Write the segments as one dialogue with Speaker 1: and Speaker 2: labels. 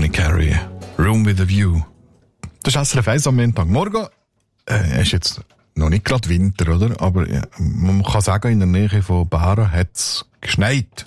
Speaker 1: Johnny Carey, Room with a View. Das ist SRF 1 am Montagmorgen. Ist jetzt noch nicht gerade Winter, oder? Aber ja, man kann sagen, in der Nähe von Bären hat es geschneit.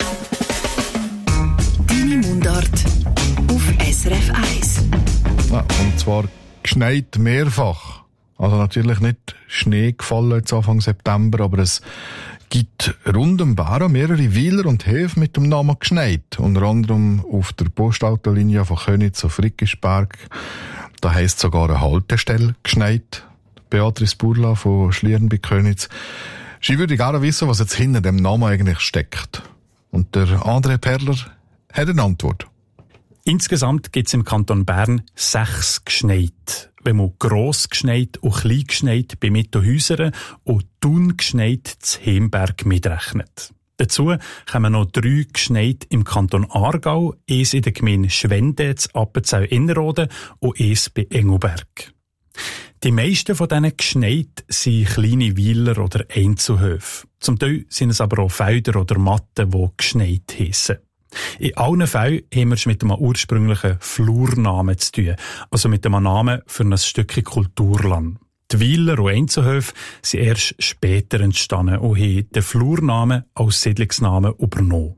Speaker 2: Deine Mundart auf SRF 1.
Speaker 1: Ja, und zwar geschneit mehrfach. Also natürlich nicht Schnee gefallen jetzt Anfang September, aber es gibt rund um Bären mehrere Weiler und Häfen mit dem Namen geschneit. Unter anderem auf der Postautolinie von Köniz auf Rickisberg. Da heisst sogar eine Haltestelle geschneit. Beatrice Burla von Schlieren bei Köniz. Sie würde gerne wissen, was jetzt hinter dem Namen eigentlich steckt. Und der André Perler hat eine Antwort.
Speaker 3: Insgesamt gibt es im Kanton Bern 6 Gschneit. Wenn man gross Gschneit und klein Gschneit bei Mittelhäusern und Thun Gschneit zu Hemberg mitrechnet. Dazu kommen noch 3 Gschneit im Kanton Aargau, eins in der Gemeinde Schwende, zu Appenzell-Innerrhoden und eins bei Engelberg. Die meisten von diesen Gschneit sind kleine Weiler oder Einzelhöfe. Zum Teil sind es aber auch Felder oder Matten, die Gschneit heissen. In allen Fällen haben wir es mit einem ursprünglichen Flurnamen zu tun, also mit einem Namen für ein Stückchen Kulturland. Die Weiler und Einzelhöfe sind erst später entstanden und haben den Flurnamen als Siedlungsnamen übernommen.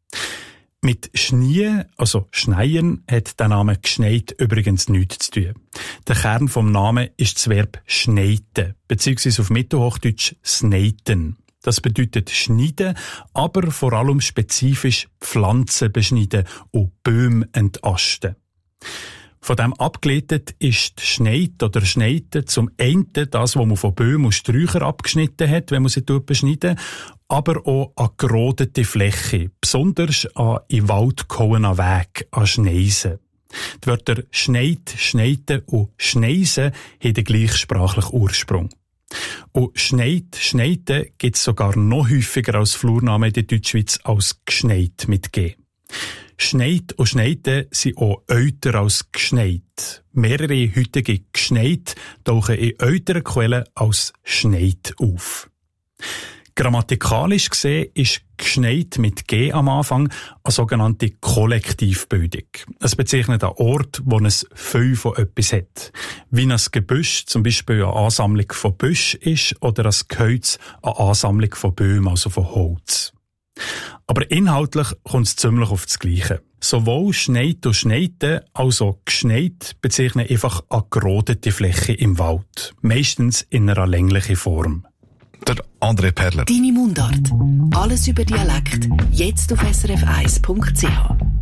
Speaker 3: Mit Schnee, also Schneien, hat der Name Gschneit übrigens nichts zu tun. Der Kern vom Namen ist das Verb schneiten, beziehungsweise auf Mittelhochdeutsch sneiten. Das bedeutet schneiden, aber vor allem spezifisch Pflanzen beschneiden und Bäume entasten. Von dem abgeleitet ist Schneid oder Schneiten zum einen das, was man von Bäumen und Sträuchern abgeschnitten hat, wenn man sie beschneiden, aber auch an gerodete Fläche, besonders an in Wald gehauenen Weg, an Schneisen. Die Wörter Schneid, Schneiten und Schneisen haben den gleichsprachlichen Ursprung. Und Schneid, Schneiten gibt es sogar noch häufiger als Flurnamen in der Deutschschweiz als Gschneit mit G. Schneid und Schneiten sind auch älter als Gschneit. Mehrere heutige Gschneit tauchen in älteren Quellen als Schneid auf. Grammatikalisch gesehen ist Gschneit mit G am Anfang eine sogenannte Kollektivbildung. Es bezeichnet einen Ort, wo ein viel von etwas hat. Wie ein Gebüsch zum Beispiel eine Ansammlung von Büschen ist oder ein Gehölz eine Ansammlung von Bäumen, also von Holz. Aber inhaltlich kommt es ziemlich auf das Gleiche. Sowohl Schneid und Schneiten als auch Gschneit bezeichnen einfach eine gerodete Fläche im Wald. Meistens in einer länglichen Form.
Speaker 1: Der André Perler.
Speaker 2: Deine Mundart. Alles über Dialekt. Jetzt auf srf1.ch.